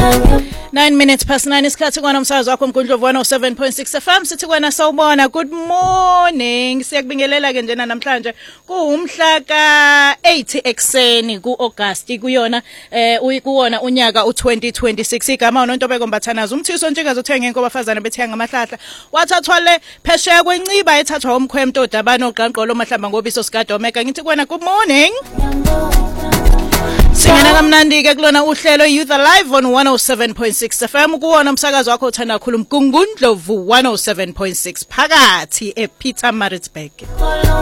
9 minutes past 9 isikhathi kwana umsakazo wakho Mgundlovu 107.6 FM sithi kwana sawubona good morning siyakubingelela ke njena namhlanje kuumhla ka 8 ekseni kuAugust kuyona kuwona unyaka u2026 igama uNontobeko Mbathanaza umthiso njengazwe uthenga inkobafazana bethenga amahlahla wathathwa le phesheya kwenciba ethathwa umkhwemto dabano ogqanqolo mahlamba ngobiso sikade Omega ngithi kwana good morning Singena kamnandi ke kulona uhlelo Youth Alive on 107.6 FM kuwona umsakazo wakho uthanda kakhulu Mgundlovu 107.6 phakathi ePietermaritzburg